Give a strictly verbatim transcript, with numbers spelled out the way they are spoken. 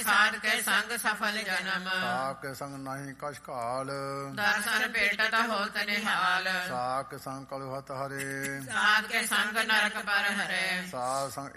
ਸਾਧ ਕੇ ਸੰਗ ਸਫਲ ਜਨਮ ਸਾਧ ਕੇ ਸੰਗ ਨਹੀਂ ਕਛ ਘਾਲ ਦਰਸ਼ਨ ਭੇਟਤ ਹੋਤ ਨਿਹਾਲ ਸਾਧ ਕੇ ਸੰਗ ਕਲੁ ਹਤ ਹਰੇ ਸਾਧ ਕੇ ਸੰਗ ਨਰਕ ਪਰ ਹਰੇ ਸਾਧ ਸੰਗ